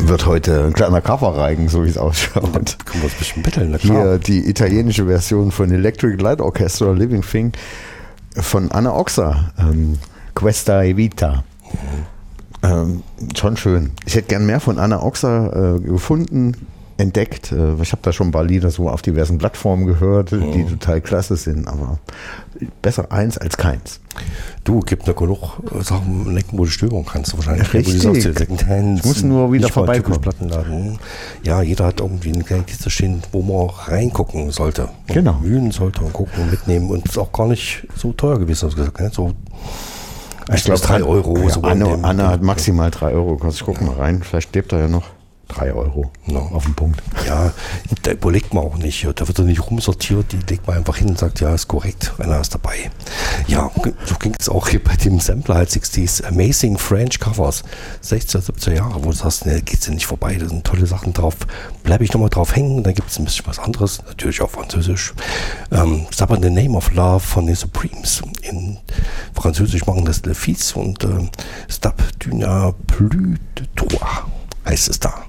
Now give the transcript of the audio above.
Wird heute ein kleiner Coverreigen, so wie es ausschaut. Können wir uns ein bisschen betteln, na klar. Hier die italienische Version von Electric Light Orchestra, Living Thing, von Anna Oxa, Questa e Vita. Schon schön. Ich hätte gern mehr von Anna Oxa gefunden, entdeckt. Ich habe da schon ein paar Lieder so auf diversen Plattformen gehört, die total klasse sind, aber besser eins als keins. Du, gibt noch genug Sachen, wo du stöbern kannst. Wahrscheinlich. Richtig. Ich muss nur wieder vorbeikommen. Plattenladen. Ja, jeder hat irgendwie eine kleine Kiste stehen, wo man reingucken sollte. Genau. Wühlen sollte und gucken, mitnehmen. Und es ist auch gar nicht so teuer gewesen, hast du gesagt. Ne? So, ich glaube 3 Euro. Ja, so Anna hat maximal 3 Euro gekostet. Ich gucke mal rein, vielleicht lebt er ja noch. 3 Euro auf den Punkt. Ja, da überlegt man auch nicht. Da wird er nicht rumsortiert. Die legt man einfach hin und sagt, ja, ist korrekt. Einer ist dabei. Ja, so ging es auch hier bei dem Sampler halt 60s. Amazing French Covers. 16er, 17er Jahre, wo du sagst, ne, geht's dir nicht vorbei. Da sind tolle Sachen drauf. Bleibe ich nochmal drauf hängen. Dann gibt es ein bisschen was anderes. Natürlich auch Französisch. Sub in the Name of Love von den Supremes. In Französisch machen das Le Fils und Stab du n'as plus de toi heißt es da.